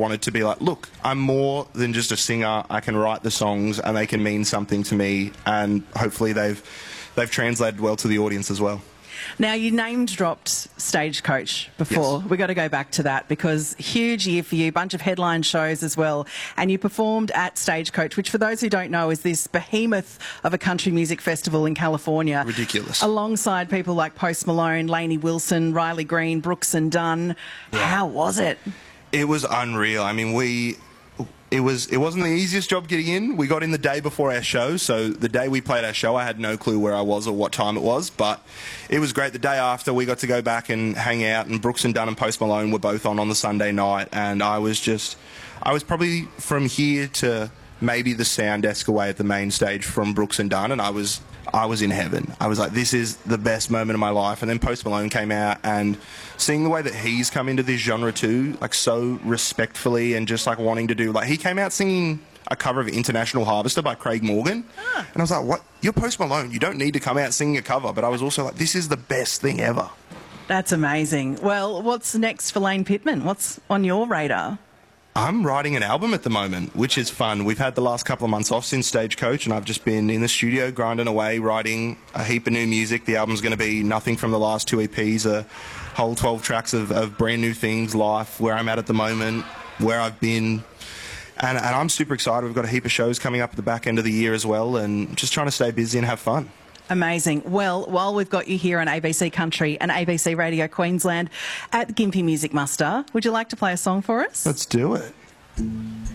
wanted to be like, look, I'm more than just a singer. I can write the songs and they can mean something to me, and hopefully they've translated well to the audience as well. Now, you name-dropped Stagecoach before. Yes. We've got to go back to that because huge year for you, bunch of headline shows as well. And you performed at Stagecoach, which for those who don't know is this behemoth of a country music festival in California. Ridiculous. Alongside people like Post Malone, Lainey Wilson, Riley Green, Brooks and Dunn. Yeah. How was it? It was unreal. I mean, it wasn't the easiest job getting in. We got in the day before our show, so the day we played our show, I had no clue where I was or what time it was, but it was great. The day after, we got to go back and hang out, and Brooks and Dunn and Post Malone were both on the Sunday night, and I was probably from here to maybe the sound desk away at the main stage from Brooks and Dunn, and I was in heaven. I was like, this is the best moment of my life. And then Post Malone came out, and seeing the way that he's come into this genre too, like so respectfully and just like wanting to do, like he came out singing a cover of International Harvester by Craig Morgan. And I was like, what? You're Post Malone. You don't need to come out singing a cover. But I was also like, this is the best thing ever. That's amazing. Well, what's next for Lane Pittman? What's on your radar? I'm writing an album at the moment, which is fun. We've had the last couple of months off since Stagecoach, and I've just been in the studio grinding away, writing a heap of new music. The album's going to be nothing from the last 2 EPs, a whole 12 tracks of brand new things, life, where I'm at the moment, where I've been. And I'm super excited. We've got a heap of shows coming up at the back end of the year as well, and just trying to stay busy and have fun. Amazing. Well, while we've got you here on ABC Country and ABC Radio Queensland at Gympie Music Muster, would you like to play a song for us? Let's do it.